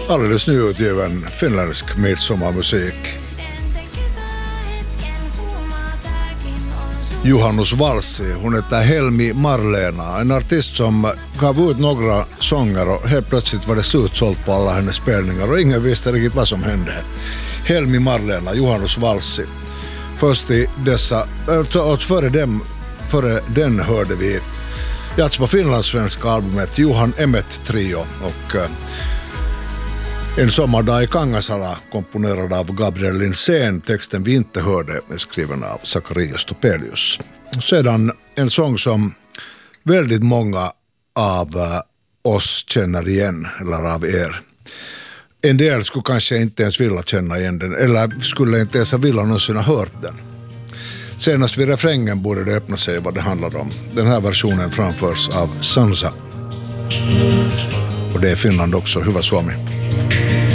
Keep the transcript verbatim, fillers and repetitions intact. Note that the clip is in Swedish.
alldeles nyutgiven finländsk midsommarmusik. Juhannus Valssi, hon heter Helmi Marlena, en artist som gav ut några sånger och helt plötsligt var det slutsålt på alla hennes spelningar och ingen visste riktigt vad som hände. Helmi Marlena, Juhannus Valssi. Först i dessa, och före, dem, före den hörde vi Jats på finlandssvenska albumet Johan Emmet Trio och En sommardag i Kangasala komponerad av Gabriel Linsén. Texten vi inte hörde är skriven av Zacharias Topelius. Sedan en sång som väldigt många av oss känner igen, eller av er. En del skulle kanske inte ens vilja känna igen den, eller skulle inte ens vilja någonsin ha hört den. Senast vid refrängen borde det öppna sig vad det handlar om. Den här versionen framförs av Sansa. Och det är Finland också, Hyvä Suomi.